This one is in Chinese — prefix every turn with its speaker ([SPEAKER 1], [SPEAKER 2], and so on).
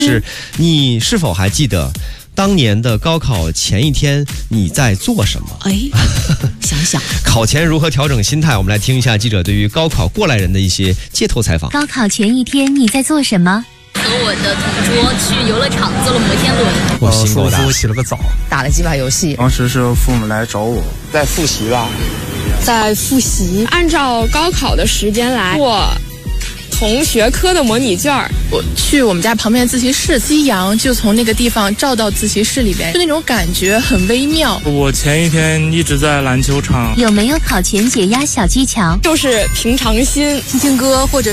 [SPEAKER 1] 是你是否还记得当年的高考前一天你在做什么？
[SPEAKER 2] 想想
[SPEAKER 1] 考前如何调整心态？我们来听一下记者对于高考过来人的一些街头采访。
[SPEAKER 3] 高考前一天你在做什么？
[SPEAKER 4] 和我的同桌去游乐场坐了摩天轮。
[SPEAKER 1] 我辛苦
[SPEAKER 5] 舒服洗了个澡，
[SPEAKER 2] 打了几把游戏。
[SPEAKER 5] 当时是父母来找我，在复习吧，
[SPEAKER 6] 在复习。按照高考的时间来做同学科的模拟卷。
[SPEAKER 7] 我去我们家旁边的自习室，夕阳就从那个地方照到自习室里边，就那种感觉很微妙。
[SPEAKER 8] 我前一天一直在篮球场。
[SPEAKER 3] 有没有考前解压小技巧？
[SPEAKER 6] 就是平常心，
[SPEAKER 7] 听听歌或者